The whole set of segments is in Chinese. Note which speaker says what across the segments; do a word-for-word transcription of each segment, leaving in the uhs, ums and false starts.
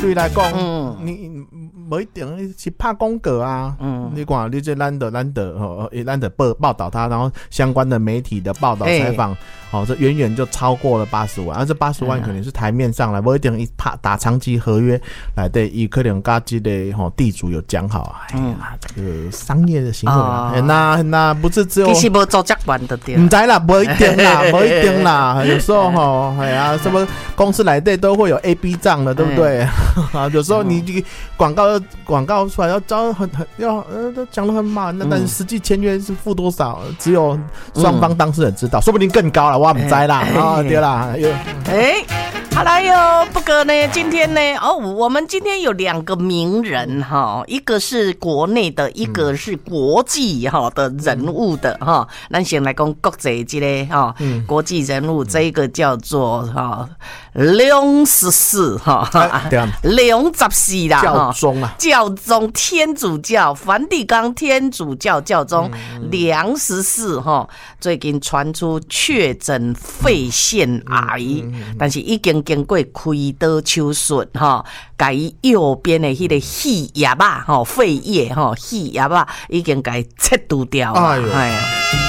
Speaker 1: 律来讲，嗯，你不一定是拍广告啊。嗯，你看，你这咱的咱的哦，咱的报报道他，然后相关的媒体的报道采访，哦，这远远就超过了八十万，而这八十万可能是台面上来，不一定一拍打长期合约来的，伊可能跟这个吼地主有讲好，哎呀，这个商业的行为啦，那那不是只有，
Speaker 2: 其实无做接管的对，
Speaker 1: 唔知啦，不一定啦，不一定啦，有时候吼，哎呀，什么公司来的都会有 A B 账的，对不对？啊，有时候你这个广告广告出来要招很很要呃都讲得很满，那但是实际签约是付多少，只有双方当事人知道，说不定更高了，我唔知啦，啊对啦，
Speaker 2: 哎。好来哟，不过呢，今天呢，哦，我们今天有两个名人哈，一个是国内的，一个是国际哈的人物的哈。咱先来讲国际这个哈，国际人物，这个叫做哈梁十四哈，梁十四啦，
Speaker 1: 教宗啊，
Speaker 2: 教宗天主教梵蒂冈天主教教宗梁十四哈，最近传出确诊肺腺癌，但是已经经过开刀手术哈，把伊右边的迄个肺叶啊，吼肺叶吼肺叶啊，已经给切除掉了。哎呀！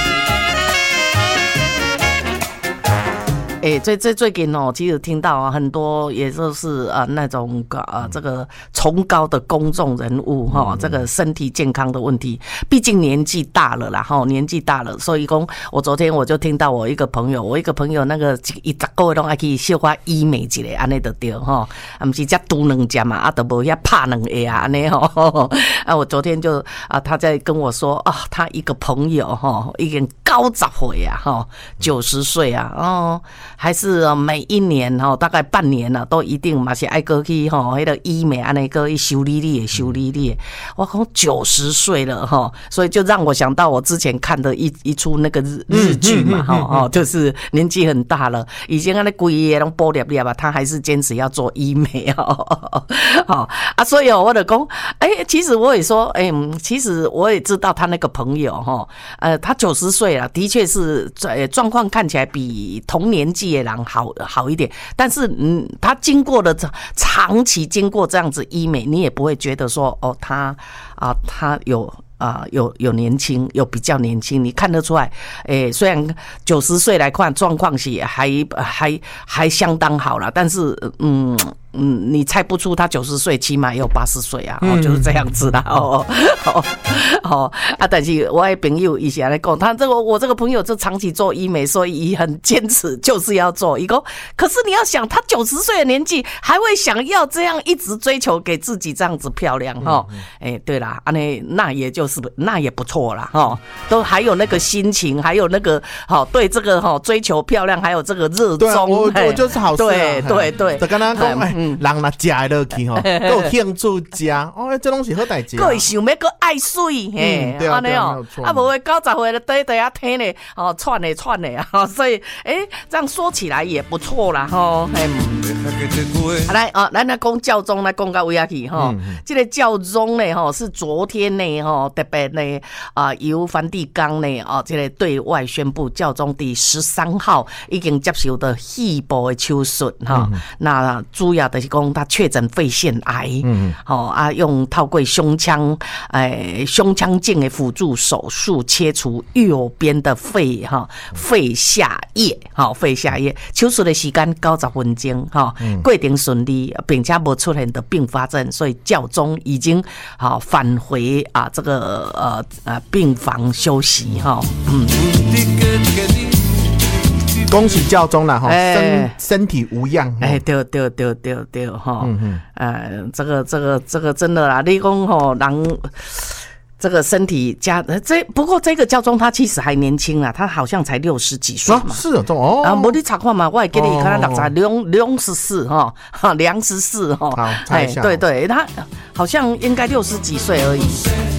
Speaker 2: 哎、欸，最最最近哦，其实听到啊，很多也就是啊那种啊这个崇高的公众人物哈，这个身体健康的问题，毕竟年纪大了啦哈，年纪大了，所以讲我昨天我就听到我一个朋友，我一个朋友那个一十个月拢爱去小可医美一下，安尼就对哈，啊不是才拄两针嘛，啊都无遐拍两下啊安尼吼，啊我昨天就啊他在跟我说啊，他一个朋友哈，已经九十岁啊哈，九十岁啊哦。还是每一年哈，大概半年了，都一定嘛是爱过去哈，迄个医美安尼个去修理你，修理你。我讲九十岁了哈，所以就让我想到我之前看的一一出那个日日剧嘛哈哦，就是年纪很大了，已经安尼规个拢剥裂裂吧，他还是坚持要做医美哦。好啊，所以哦，我就讲，哎、欸，其实我也说，哎、欸，其实我也知道他那个朋友哈，呃，他九十岁了，的确是状况看起来比同年纪的人好好一点，但是嗯，他经过了长期经过这样子医美，你也不会觉得说哦，他啊，他有啊、呃，有有年轻，有比较年轻，你看得出来。诶、欸，虽然九十岁来看状况是还还还相当好啦，但是嗯。嗯，你猜不出他九十岁，起码也有八十岁啊，哦，就是这样子啦，哦，哦，哦，啊，但是我的朋友以前来讲，他这个我这个朋友就长期做医美，所以很坚持，就是要做一个。可是你要想，他九十岁的年纪，还会想要这样一直追求给自己这样子漂亮哈？哎、欸，对啦，啊，那那也就是那也不错啦，哈，都还有那个心情，还有那个好对这个哈追求漂亮，还有这个热衷，
Speaker 1: 我我就是好事、啊，
Speaker 2: 对对对，
Speaker 1: 就跟他讲哎。人若食会落去吼，都有兴趣食，哦，这拢是好代志。
Speaker 2: 佫会想要佫爱水，嘿，安尼哦，啊，无九十岁了，对对啊，天嘞，哦，串嘞串嘞啊，所以，哎、欸，这样说起来也不错啦，吼，哎，好来哦，咱来讲教宗来讲到位下去吼，这个教宗呢，吼是昨天呢，吼特别呢啊，由梵蒂冈呢，哦，这个对外宣布，教宗第十三号已经接受的肺部的手术哈，那主要的是讲他确诊肺腺癌，嗯，好、哦、啊，用透过胸腔，诶、胸腔镜的辅助手术切除右边的肺哈、哦、肺下叶，哈、哦、肺下叶，手术的时间九十分钟，哈、哦，过程顺利，并且无出现的并发症，所以教宗已经好、哦、返回啊这个呃呃病房休息哈，嗯。
Speaker 1: 恭喜教宗啦哈，身身体无恙。
Speaker 2: 哎，对对对对对哈，嗯嗯，呃，这个这个这个真的啦，你讲吼，人这个身体加这不过这个教宗他其实还年轻啊，他好像才六十几岁嘛。
Speaker 1: 是啊，这哦。
Speaker 2: 啊，无你查看嘛，我也给你看六十两两十四哈，哈两十四哈。
Speaker 1: 好，猜一下。
Speaker 2: 对对，他好像应该六十几岁而已。